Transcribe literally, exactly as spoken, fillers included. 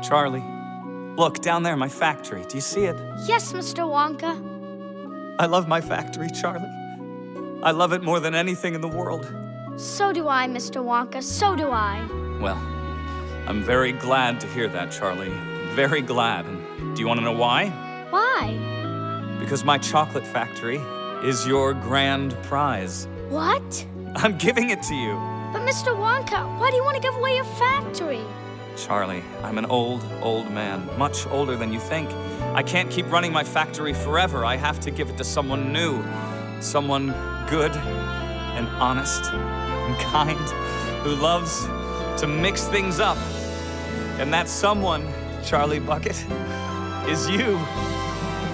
Charlie, look, down there, my factory. Do you see it? Yes, Mister Wonka. I love my factory, Charlie. I love it more than anything in the world. So do I, Mister Wonka, so do I. Well, I'm very glad to hear that, Charlie. Very glad. And do you want to know why? Why? Because my chocolate factory is your grand prize. What? I'm giving it to you. But Mister Wonka, why do you want to give away your factory? Charlie, I'm an old, old man, much older than you think. I can't keep running my factory forever. I have to give it to someone new, someone good and honest and kind, who loves to mix things up. And that someone, Charlie Bucket, is you.